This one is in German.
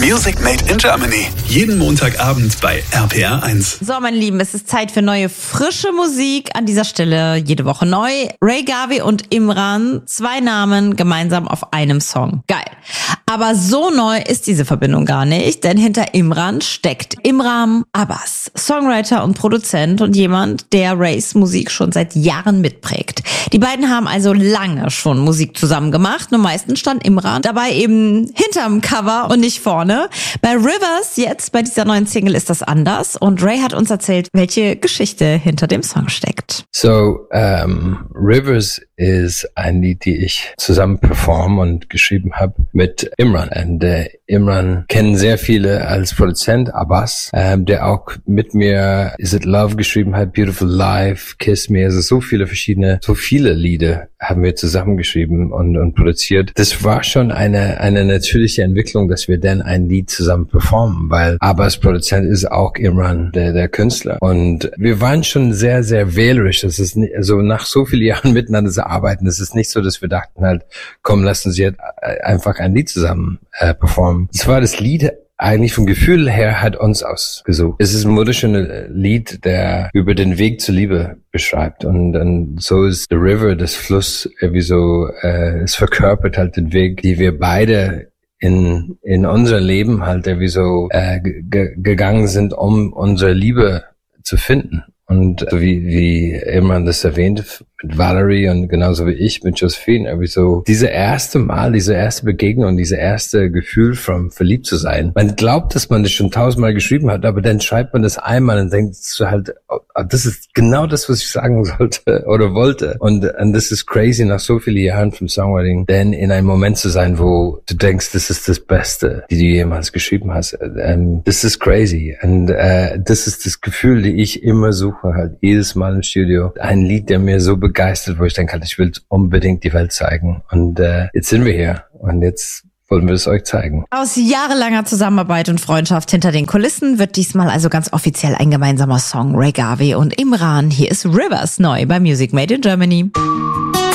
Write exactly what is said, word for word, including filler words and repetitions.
Music Made in Germany. Jeden Montagabend bei R P R eins. So, meine Lieben, es ist Zeit für neue, frische Musik. An dieser Stelle jede Woche neu. Ray Gavi und Imran, zwei Namen gemeinsam auf einem Song. Geil. Aber so neu ist diese Verbindung gar nicht, denn hinter Imran steckt Imran Abbas, Songwriter und Produzent und jemand, der Rays Musik schon seit Jahren mitprägt. Die beiden haben also lange schon Musik zusammen gemacht, nur meistens stand Imran dabei eben hinterm Cover und nicht vorne. Bei Rivers jetzt, bei dieser neuen Single, ist das anders und Ray hat uns erzählt, welche Geschichte hinter dem Song steckt. So, um, Rivers ist ein Lied, die ich zusammen perform und geschrieben habe mit Imran. Und äh, Imran kennen sehr viele als Produzent, Abbas, ähm, der auch mit mir Is It Love geschrieben hat, Beautiful Life, Kiss Me, also so viele verschiedene, so viele Lieder haben wir zusammengeschrieben und, und produziert. Das war schon eine eine natürliche Entwicklung, dass wir dann ein Lied zusammen performen, weil Abbas Produzent ist auch Imran, der, der Künstler. Und wir waren schon sehr, sehr wählerisch. Das ist nicht, also nach so vielen Jahren miteinander zu arbeiten, es ist nicht so, dass wir dachten halt, komm, lass uns jetzt einfach ein Lied zusammen äh, performen. Es war das Lied eigentlich vom Gefühl her hat uns ausgesucht. Es ist ein wunderschönes Lied, der über den Weg zur Liebe beschreibt. Und, und so ist The River, das Fluss, irgendwie so, äh, es verkörpert halt den Weg, die wir beide in in unser Leben halt irgendwie so äh, g- gegangen sind, um unsere Liebe zu finden. Und so wie, wie Imran das erwähnt, mit Valerie und genauso wie ich mit Josephine, irgendwie so, diese erste Mal, diese erste Begegnung, diese erste Gefühl von verliebt zu sein. Man glaubt, dass man das schon tausendmal geschrieben hat, aber dann schreibt man das einmal und denkt so halt, oh, das ist genau das, was ich sagen sollte oder wollte. Und, und das ist crazy, nach so vielen Jahren vom Songwriting, denn in einem Moment zu sein, wo du denkst, das ist das Beste, die du jemals geschrieben hast. Ähm, das ist crazy. Und äh, das ist das Gefühl, die ich immer suche, halt jedes Mal im Studio. Ein Lied, der mir so begeistert, wo ich denke, halt, ich will unbedingt die Welt zeigen. Und äh, jetzt sind wir hier und jetzt wollen wir es euch zeigen. Aus jahrelanger Zusammenarbeit und Freundschaft hinter den Kulissen wird diesmal also ganz offiziell ein gemeinsamer Song. Ray Gavi und Imran. Hier ist Rivers neu bei Music Made in Germany.